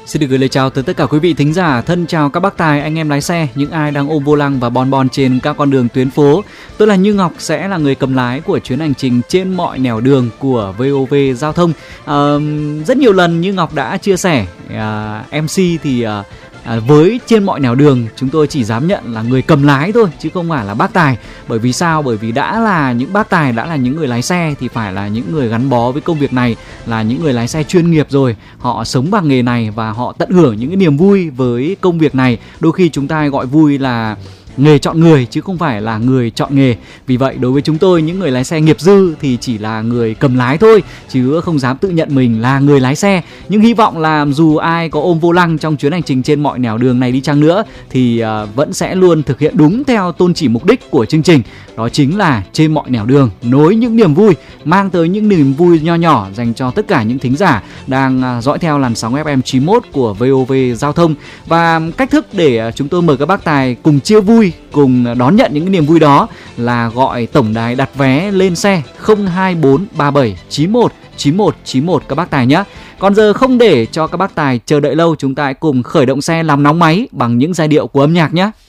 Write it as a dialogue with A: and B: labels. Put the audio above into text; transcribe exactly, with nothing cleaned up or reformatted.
A: Xin được gửi lời chào tới tất cả quý vị thính giả, thân chào các bác tài, anh em lái xe, những ai đang ôm vô lăng và bon bon trên các con đường tuyến phố. Tôi là Như Ngọc, sẽ là người cầm lái của chuyến hành trình trên mọi nẻo đường của vê o vê Giao thông. À, rất nhiều lần Như Ngọc đã chia sẻ, à, em xê thì à, À, với trên mọi nẻo đường chúng tôi chỉ dám nhận là người cầm lái thôi chứ không phải là bác tài. Bởi vì sao? Bởi vì đã là những bác tài, đã là những người lái xe thì phải là những người gắn bó với công việc này, là những người lái xe chuyên nghiệp rồi. Họ sống bằng nghề này và họ tận hưởng những cái niềm vui với công việc này. Đôi khi chúng ta gọi vui là nghề chọn người chứ không phải là người chọn nghề. Vì vậy đối với chúng tôi, những người lái xe nghiệp dư thì chỉ là người cầm lái thôi, chứ không dám tự nhận mình là người lái xe. Nhưng hy vọng là dù ai có ôm vô lăng trong chuyến hành trình trên mọi nẻo đường này đi chăng nữa thì uh, vẫn sẽ luôn thực hiện đúng theo tôn chỉ mục đích của chương trình. Đó chính là trên mọi nẻo đường nối những niềm vui, mang tới những niềm vui nho nhỏ dành cho tất cả những thính giả đang uh, dõi theo làn sóng ép em chín mốt của vê o vê Giao thông. Và cách thức để uh, chúng tôi mời các bác tài cùng chia vui, cùng đón nhận những cái niềm vui đó là gọi tổng đài đặt vé lên xe không hai bốn ba bảy chín một chín một chín một các bác tài nhé. Còn giờ không để cho các bác tài chờ đợi lâu, chúng ta hãy cùng khởi động xe làm nóng máy bằng những giai điệu của âm nhạc nhé.